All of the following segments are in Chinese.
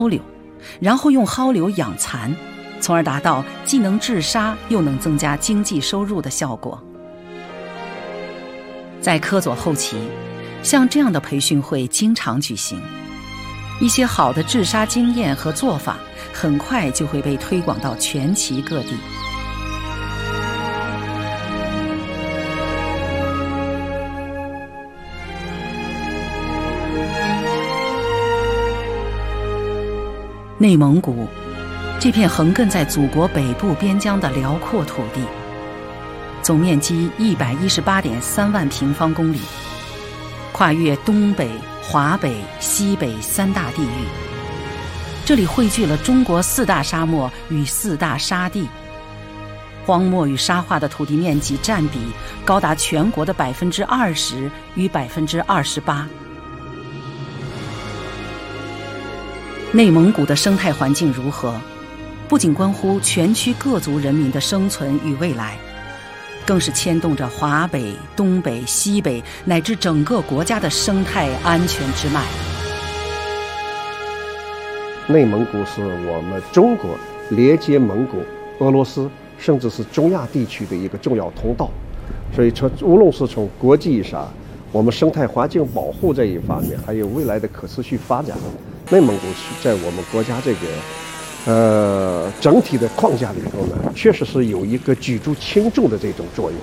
柳，然后用蒿柳养蚕，从而达到既能治沙又能增加经济收入的效果。在科佐后期，像这样的培训会经常举行，一些好的治沙经验和做法很快就会被推广到全齐各地。内蒙古这片横亘在祖国北部边疆的辽阔土地，总面积118.3万平方公里，跨越东北、华北、西北3大地域。这里汇聚了中国4大沙漠与4大沙地，荒漠与沙化的土地面积占比高达全国的20%与28%。内蒙古的生态环境如何，不仅关乎全区各族人民的生存与未来，更是牵动着华北、东北、西北乃至整个国家的生态安全之脉。 内蒙古是我们中国连接蒙古、俄罗斯甚至是中亚地区的一个重要通道，所以无论是从国际上我们生态环境保护这一方面，还有未来的可持续发展，内蒙古在我们国家这个整体的框架里头呢，确实是有一个举足轻重的这种作用。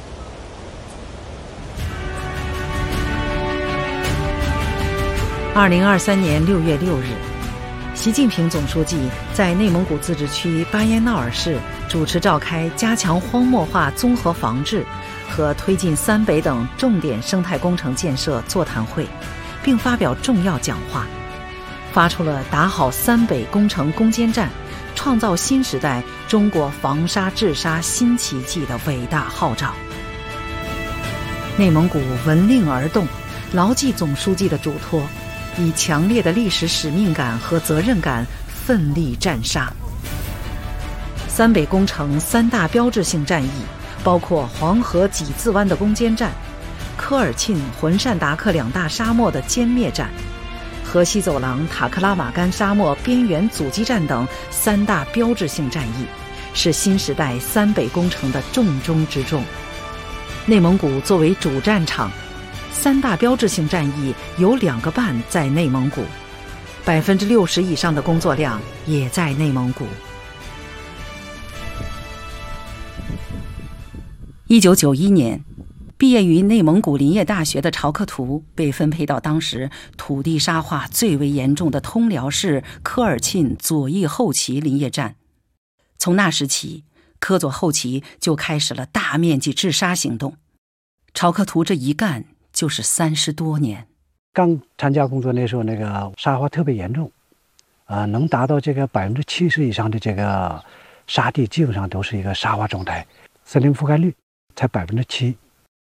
2023年6月6日，习近平总书记在内蒙古自治区巴彦淖尔市主持召开加强荒漠化综合防治和推进三北等重点生态工程建设座谈会，并发表重要讲话，发出了打好三北工程攻坚战，创造新时代中国防沙治沙新奇迹的伟大号召。内蒙古闻令而动，牢记总书记的嘱托，以强烈的历史使命感和责任感奋力战沙。三北工程3大标志性战役包括黄河几字湾的攻坚战、科尔沁、浑善达克2大沙漠的歼灭战、河西走廊塔克拉玛干沙漠边缘阻击战等3大标志性战役，是新时代三北工程的重中之重。内蒙古作为主战场，3大标志性战役有2个半在内蒙古，60%以上的工作量也在内蒙古。1991年，毕业于内蒙古林业大学的曹克图被分配到当时土地沙化最为严重的通辽市科尔沁左翼后旗林业站。从那时起，科左后旗就开始了大面积治沙行动。曹克图这一干就是30多年。 刚参加工作那时候，那个沙化特别严重，能达到这个70%以上的这个沙地基本上都是一个沙化状态，森林覆盖率才7%。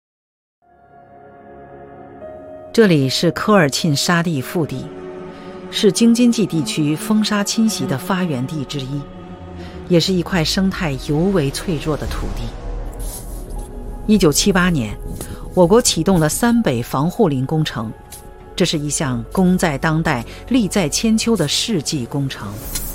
这里是科尔沁沙地腹地，是京津冀地区风沙侵袭的发源地之一，也是一块生态尤为脆弱的土地。1978年，我国启动了三北防护林工程，这是一项功在当代、利在千秋的世纪工程。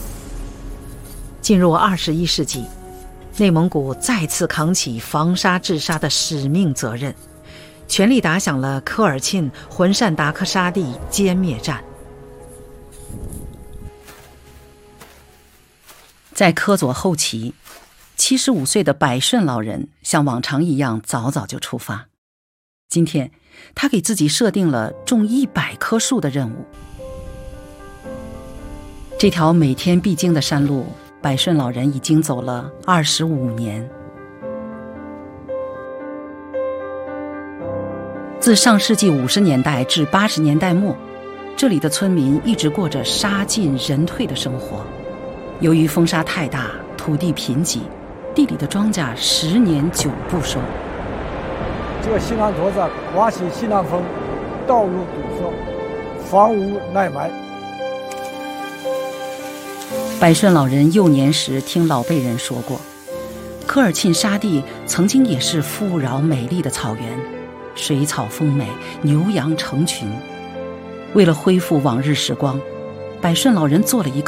进入21世纪，内蒙古再次扛起防沙治沙的使命责任，全力打响了科尔沁、浑善达克沙地歼灭战。在科左后旗，75岁的百顺老人像往常一样早早就出发。今天，他给自己设定了种100棵树的任务。这条每天必经的山路，百顺老人已经走了25年。自上世纪50年代至80年代末，这里的村民一直过着沙尽人退的生活。由于风沙太大，土地贫瘠，地里的庄稼10年9不收。 这个西南坨子刮起西南风，道路堵塞，房屋耐埋。 百顺老人幼年时听老辈人说过，科尔沁沙地曾经也是富饶美丽的草原，水草丰美，牛羊成群。为了恢复往日时光， 百顺老人做了一个